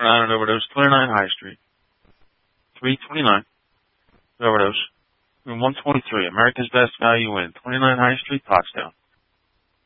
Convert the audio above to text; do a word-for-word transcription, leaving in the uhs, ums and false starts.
Rhode Island overdose, twenty-nine High Street. three twenty-nine. Overdose. Room one twenty-three. America's Best Value Inn, twenty-nine High Street, Pottstown.